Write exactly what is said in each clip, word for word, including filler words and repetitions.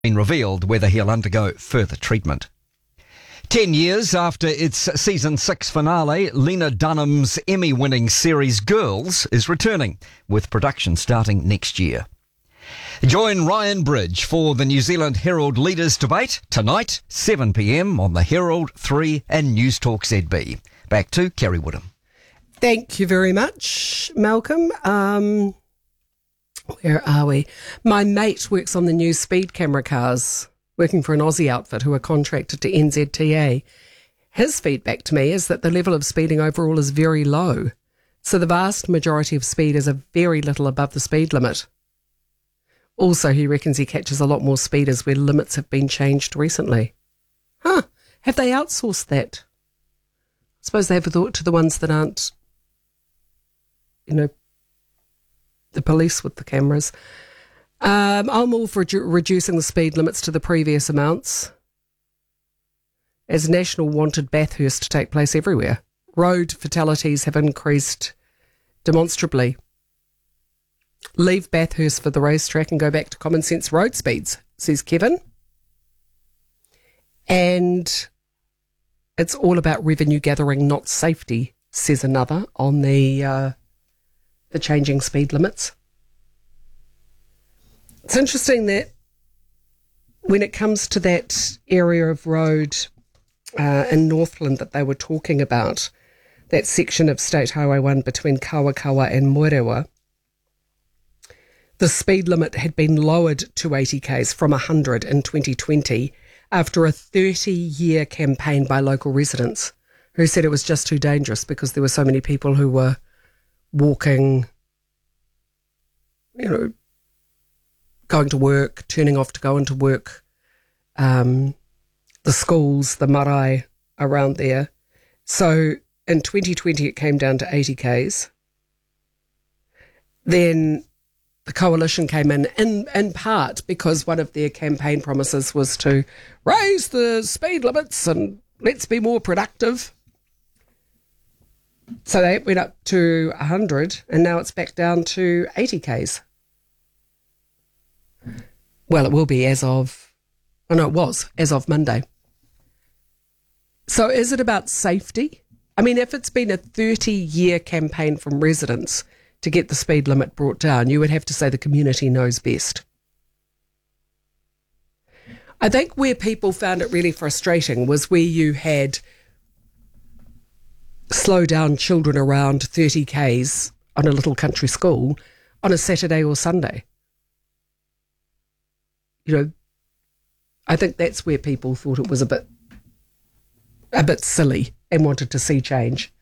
been revealed whether he'll undergo further treatment. Ten years after its season six finale, Lena Dunham's Emmy-winning series Girls is returning, with production starting next year. Join Ryan Bridge for the New Zealand Herald Leaders Debate tonight, seven p m on the Herald, three and News Talk Z B. Back to Kerry Woodham. Thank you very much, Malcolm. Um, where are we? My mate works on the new speed camera cars, working for an Aussie outfit who are contracted to N Z T A. His feedback to me is that the level of speeding overall is very low. So the vast majority of speeders are very little above the speed limit. Also, he reckons he catches a lot more speeders where limits have been changed recently. Huh, have they outsourced that? I suppose they have a thought to the ones that aren't, you know, the police with the cameras. Um, I'm all for redu- reducing the speed limits to the previous amounts, as National wanted Bathurst to take place everywhere. Road fatalities have increased demonstrably. Leave Bathurst for the racetrack and go back to common sense road speeds, says Kevin. And it's all about revenue gathering, not safety, says another on the uh, the changing speed limits. It's interesting that when it comes to that area of road uh, in Northland that they were talking about, that section of State Highway one between Kawakawa and Moerewa, the speed limit had been lowered to eighty kays from one hundred in twenty twenty after a thirty-year campaign by local residents who said it was just too dangerous because there were so many people who were walking, you know, going to work, turning off to go into work, um, the schools, the marae around there. So in twenty twenty it came down to eighty kays. Then the coalition came in, in, in part because one of their campaign promises was to raise the speed limits and let's be more productive. So they went up to one hundred and now it's back down to eighty kays. Well, it will be as of, oh no, it was as of Monday. So is it about safety? I mean, if it's been a thirty-year campaign from residents to get the speed limit brought down, you would have to say the community knows best. I think where people found it really frustrating was where you had slow down children around thirty kays on a little country school on a Saturday or Sunday. You know, I think that's where people thought it was a bit, a bit silly and wanted to see change.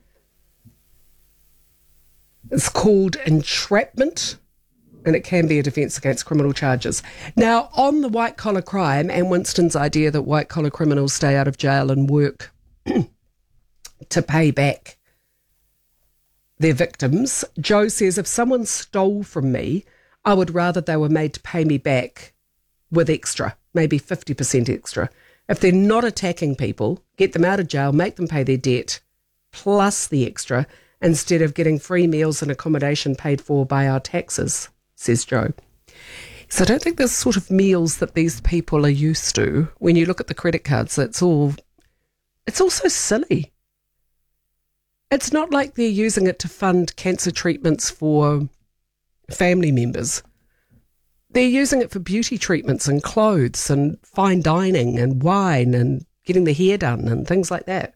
It's called entrapment, and it can be a defence against criminal charges. Now, on the white-collar crime and Winston's idea that white-collar criminals stay out of jail and work to pay back their victims, Joe says, if someone stole from me, I would rather they were made to pay me back with extra, maybe fifty percent extra. If they're not attacking people, get them out of jail, make them pay their debt, plus the extra, instead of getting free meals and accommodation paid for by our taxes, says Joe. So I don't think there's sort of meals that these people are used to. When you look at the credit cards, it's all, it's all so silly. It's not like they're using it to fund cancer treatments for family members. They're using it for beauty treatments and clothes and fine dining and wine and getting the hair done and things like that.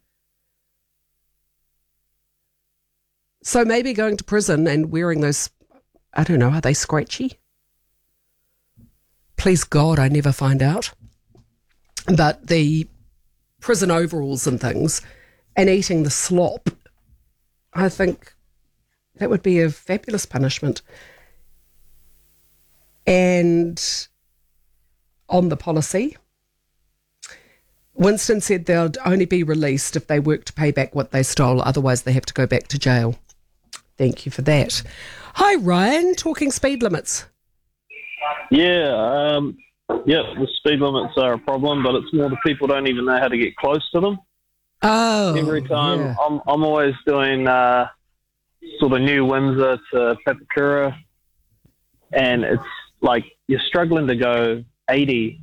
So maybe going to prison and wearing those, I don't know, are they scratchy? Please God, I never find out. But the prison overalls and things and eating the slop, I think that would be a fabulous punishment. And on the policy, Winston said they'll only be released if they work to pay back what they stole, otherwise they have to go back to jail. Thank you for that. Hi, Ryan, talking speed limits. Yeah, um, yeah, the speed limits are a problem, but it's more the people don't even know how to get close to them. Oh, Every time yeah. I'm, I'm always doing uh, sort of New Windsor to Papakura, and it's like you're struggling to go eighty